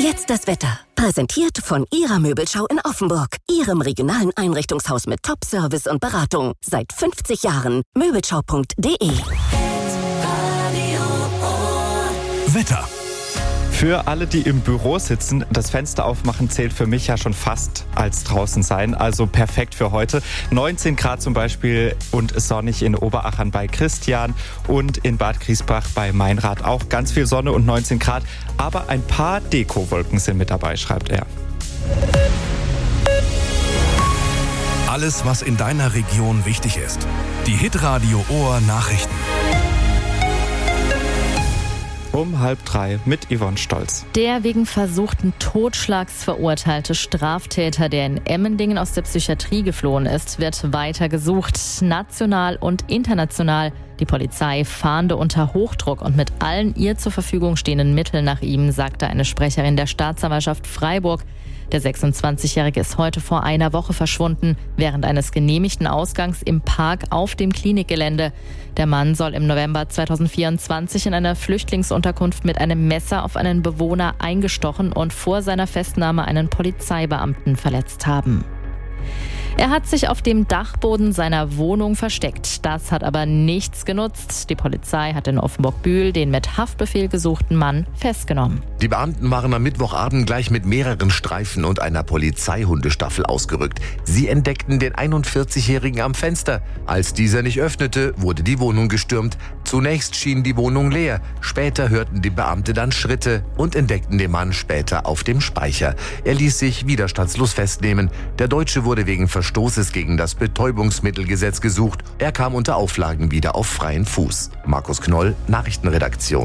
Jetzt das Wetter. Präsentiert von Ihrer Möbelschau in Offenburg. Ihrem regionalen Einrichtungshaus mit Top-Service und Beratung. Seit 50 Jahren. Möbelschau.de. Wetter. Für alle, die im Büro sitzen, das Fenster aufmachen zählt für mich ja schon fast als draußen sein. Also perfekt für heute. 19 Grad zum Beispiel und sonnig in Oberachern bei Christian und in Bad Griesbach bei Meinrad auch ganz viel Sonne und 19 Grad. Aber ein paar Dekowolken sind mit dabei, schreibt er. Alles, was in deiner Region wichtig ist. Die Hitradio Ohr Nachrichten. Um 2:30 mit Yvonne Stolz. Der wegen versuchten Totschlags verurteilte Straftäter, der in Emmendingen aus der Psychiatrie geflohen ist, wird weiter gesucht. National und international. Die Polizei fahnde unter Hochdruck und mit allen ihr zur Verfügung stehenden Mitteln nach ihm, sagte eine Sprecherin der Staatsanwaltschaft Freiburg. Der 26-Jährige ist heute vor einer Woche verschwunden, während eines genehmigten Ausgangs im Park auf dem Klinikgelände. Der Mann soll im November 2024 in einer Flüchtlingsunterkunft mit einem Messer auf einen Bewohner eingestochen und vor seiner Festnahme einen Polizeibeamten verletzt haben. Er hat sich auf dem Dachboden seiner Wohnung versteckt. Das hat aber nichts genutzt. Die Polizei hat in Offenburg-Bühl den mit Haftbefehl gesuchten Mann festgenommen. Die Beamten waren am Mittwochabend gleich mit mehreren Streifen und einer Polizeihundestaffel ausgerückt. Sie entdeckten den 41-Jährigen am Fenster. Als dieser nicht öffnete, wurde die Wohnung gestürmt. Zunächst schien die Wohnung leer. Später hörten die Beamte dann Schritte und entdeckten den Mann später auf dem Speicher. Er ließ sich widerstandslos festnehmen. Der Deutsche wurde wegen Verstoßes gegen das Betäubungsmittelgesetz gesucht. Er kam unter Auflagen wieder auf freien Fuß. Markus Knoll, Nachrichtenredaktion.